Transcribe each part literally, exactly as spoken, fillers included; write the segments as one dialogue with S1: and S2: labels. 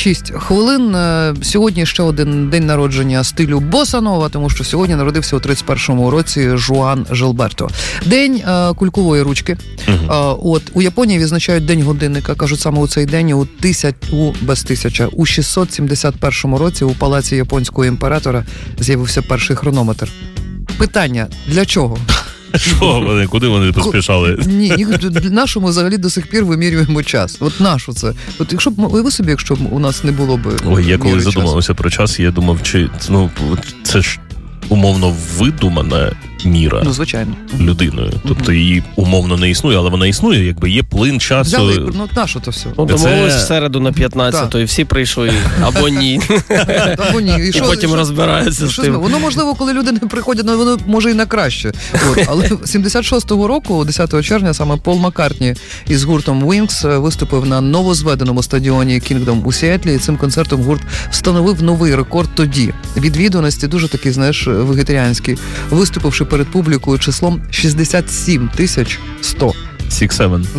S1: шість хвилин. Сьогодні ще один день народження стилю босанова, тому що сьогодні народився у тридцять першому році Жуан Жилберто. День е, кулькової ручки. Uh-huh. Е, от, у Японії відзначають День годинника. Кажуть, саме у цей день у, тисяч, у, без тисяча, у шістсот сімдесят першому році у палаці японського імператора з'явився перший хронометр. Питання, для чого?
S2: Що вони, куди вони поспішали?
S1: Ні, ні, нашому взагалі до сих пір вимірюємо час. От нашу це. От якщо б, уяви собі, якщо б у нас не було б...
S2: Ой, я коли задумався про час, я думав, чи, ну, це ж умовно видумана міра,
S1: ну, звичайно,
S2: людиною. Тобто її умовно не існує, але вона існує, якби є плин часу.
S1: Взяли, ну, нащо то все?
S3: Ну, домовились це... в середу на п'ятнадцяту, і всі прийшли, або ні.
S1: Або ні. І,
S3: і
S1: що,
S3: потім
S1: що,
S3: розбираються
S1: що,
S3: з тим.
S1: Воно, можливо, коли люди не приходять, воно може і на краще. От. Але сімдесят шостого року, десятого червня, саме Пол Маккартні із гуртом Wings виступив на новозведеному стадіоні Kingdom у Сіетлі, і цим концертом гурт встановив новий рекорд тоді. Відвідуваності дуже такий, знаєш, вегетаріанський, виступивши перед публікою числом шістдесят сім тисяч сто.
S2: Сік-севен.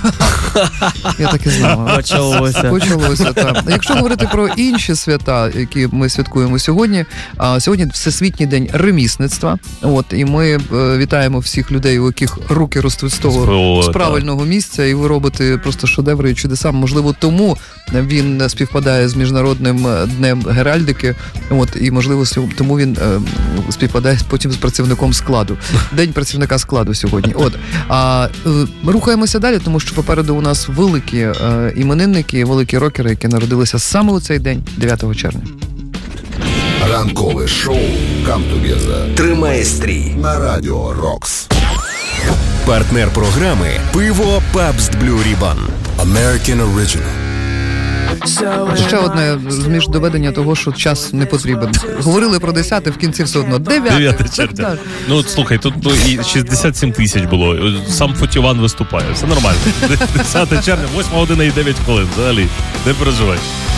S1: Я так і знала.
S3: Почалося.
S1: Почалося, так. Якщо говорити про інші свята, які ми святкуємо сьогодні, а сьогодні Всесвітній день ремісництва. От, і ми вітаємо всіх людей, у яких руки ростуть з того, О, з правильного так. місця, і ви робите просто шедеври і чудеса. Можливо, тому він співпадає з Міжнародним днем геральдики, от, і, можливо, тому він е, співпадає потім з працівником складу. День працівника складу сьогодні. От. А е, рухаємося далі, тому що попереду у нас великі е, іменинники, великі рокери, які народилися саме у цей день, дев'ятого червня.
S4: Ранкове шоу «Come Together»
S5: тримає стрій
S4: на Радіо Рокс.
S5: Партнер програми «Пиво Pabst Blue Ribbon».
S4: American Original.
S1: Ще одне, розумієш, доведення того, що час не потрібен. Говорили про десяте, в кінці все одно дев'яте
S2: червня. Ну, слухай, тут ну, і шістдесят сім тисяч було. Сам Фотіван виступає. Все нормально. десяте червня, восьма година і дев'ять хвилин. Взагалі, не переживай.